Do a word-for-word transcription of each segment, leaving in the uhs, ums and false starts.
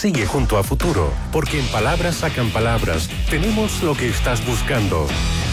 Sigue junto a Futuro, porque en Palabras Sacan Palabras tenemos lo que estás buscando.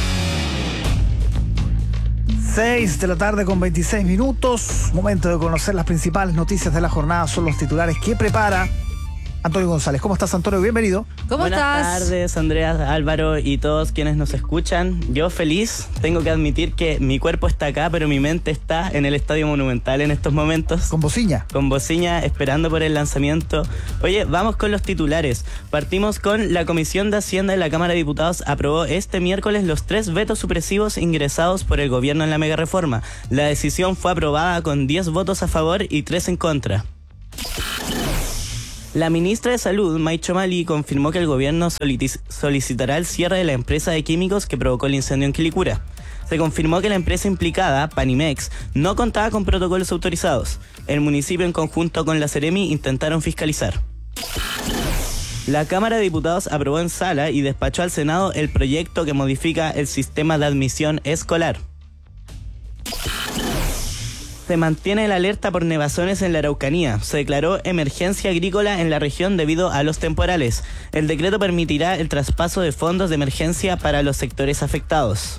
seis de la tarde con veintiséis minutos. Momento de conocer las principales noticias de la jornada. Son los titulares que prepara Antonio González. ¿Cómo estás, Antonio? Bienvenido. ¿Cómo Buenas estás? Buenas tardes, Andrea, Álvaro y todos quienes nos escuchan. Yo feliz, tengo que admitir que mi cuerpo está acá, pero mi mente está en el Estadio Monumental en estos momentos. Con bociña. Con bociña, esperando por el lanzamiento. Oye, vamos con los titulares. Partimos con la Comisión de Hacienda de la Cámara de Diputados aprobó este miércoles los tres vetos supresivos ingresados por el gobierno en la megareforma. La decisión fue aprobada con diez votos a favor y tres en contra. La ministra de Salud, May Chomali, confirmó que el gobierno solicitará el cierre de la empresa de químicos que provocó el incendio en Quilicura. Se confirmó que la empresa implicada, Panimex, no contaba con protocolos autorizados. El municipio, en conjunto con la Seremi, intentaron fiscalizar. La Cámara de Diputados aprobó en sala y despachó al Senado el proyecto que modifica el sistema de admisión escolar. Se mantiene la alerta por nevazones en la Araucanía. Se declaró emergencia agrícola en la región debido a los temporales. El decreto permitirá el traspaso de fondos de emergencia para los sectores afectados.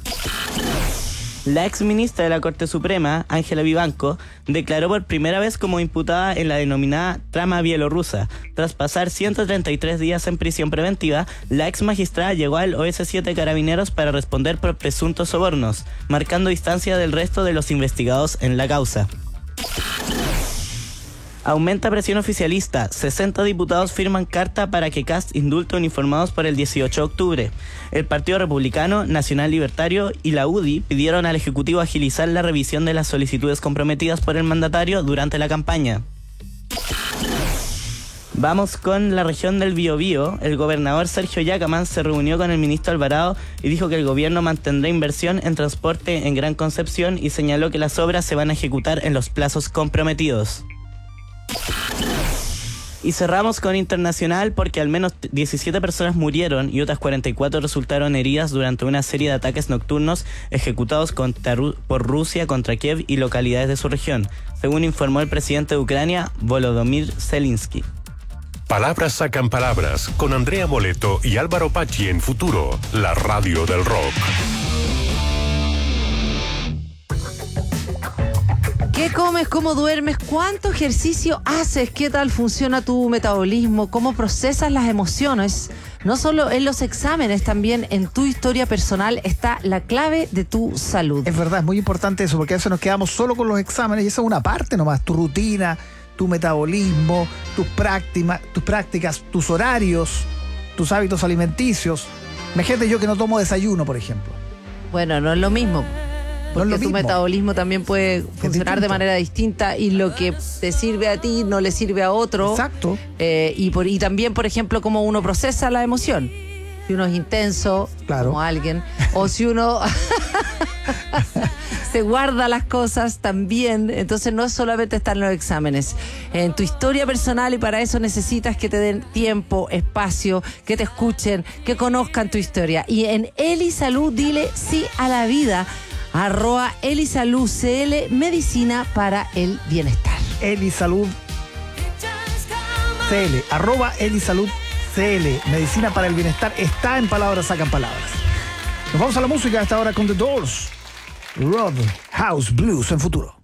La ex ministra de la Corte Suprema, Ángela Vivanco, declaró por primera vez como imputada en la denominada trama bielorrusa. Tras pasar ciento treinta y tres días en prisión preventiva, la ex magistrada llegó al O S siete Carabineros para responder por presuntos sobornos, marcando distancia del resto de los investigados en la causa. Aumenta presión oficialista. sesenta diputados firman carta para que Kast indulte uniformados por el dieciocho de octubre. El Partido Republicano, Nacional Libertario y la U D I pidieron al Ejecutivo agilizar la revisión de las solicitudes comprometidas por el mandatario durante la campaña. Vamos con la región del Biobío. El gobernador Sergio Yacamán se reunió con el ministro Alvarado y dijo que el gobierno mantendrá inversión en transporte en Gran Concepción y señaló que las obras se van a ejecutar en los plazos comprometidos. Y cerramos con internacional porque al menos diecisiete personas murieron y otras cuarenta y cuatro resultaron heridas durante una serie de ataques nocturnos ejecutados contra, por Rusia contra Kiev y localidades de su región, según informó el presidente de Ucrania, Volodymyr Zelensky. Palabras Sacan Palabras con Andrea Moleto y Álvaro Pachi en Futuro, la radio del rock. ¿Qué comes? ¿Cómo duermes? ¿Cuánto ejercicio haces? ¿Qué tal funciona tu metabolismo? ¿Cómo procesas las emociones? No solo en los exámenes, también en tu historia personal está la clave de tu salud. Es verdad, es muy importante eso, porque a veces nos quedamos solo con los exámenes y eso es una parte nomás. Tu rutina, tu metabolismo, tus prácticas, tus prácticas, tus horarios, tus hábitos alimenticios. Imagínate yo que no tomo desayuno, por ejemplo. Bueno, no es lo mismo. Porque no es lo tu mismo. Metabolismo también puede funcionar de manera distinta y lo que te sirve a ti no le sirve a otro. Exacto. Eh, y, por, y también, por ejemplo, cómo uno procesa la emoción. Si uno es intenso, claro, como alguien, o si uno se guarda las cosas también. Entonces no es solamente estar en los exámenes. En tu historia personal, y para eso necesitas que te den tiempo, espacio, que te escuchen, que conozcan tu historia. Y en Elisalud, dile sí a la vida. Arroba Elisalud C L, medicina para el bienestar. Elisalud C L, arroba Elisalud C L, medicina para el bienestar, está en Palabras Sacan Palabras. Nos vamos a la música hasta ahora con The Doors, Roadhouse Blues en Futuro.